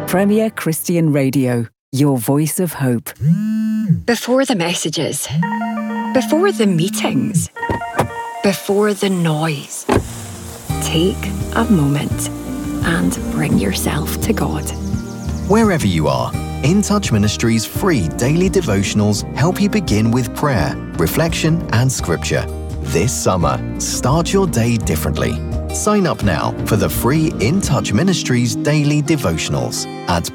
Premier Christian Radio, your voice of hope. Before the messages, before the meetings, before the noise, take a moment and bring yourself to God. Wherever you are, In Touch Ministries' free daily devotionals help you begin with prayer, reflection and scripture. This summer, start your day differently. Sign up now for the free In Touch Ministries daily devotionals at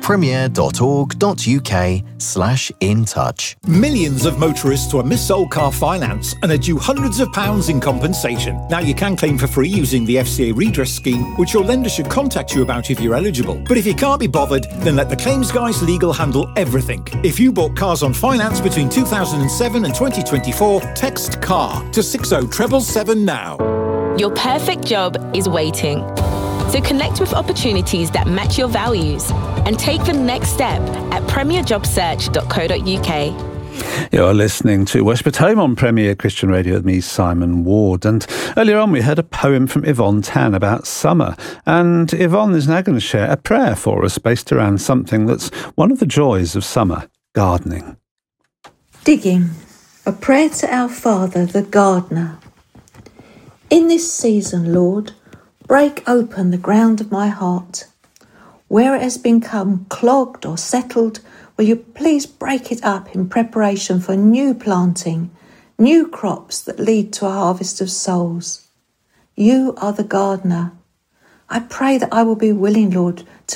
premier.org.uk/intouch. Millions of motorists were mis-sold car finance and are due hundreds of pounds in compensation. Now you can claim for free using the FCA redress scheme, which your lender should contact you about if you're eligible. But if you can't be bothered, then let the Claims Guys Legal handle everything. If you bought cars on finance between 2007 and 2024, text CAR to 60777 now. Your perfect job is waiting. So connect with opportunities that match your values and take the next step at premierjobsearch.co.uk. You're listening to Worship at Home on Premier Christian Radio with me, Simon Ward. And earlier on we heard a poem from Yvonne Tan about summer. And Yvonne is now going to share a prayer for us based around something that's one of the joys of summer, gardening. Digging, a prayer to our Father, the gardener. In this season, Lord, break open the ground of my heart. Where it has become clogged or settled, will you please break it up in preparation for new planting, new crops that lead to a harvest of souls. You are the gardener. I pray that I will be willing, Lord, to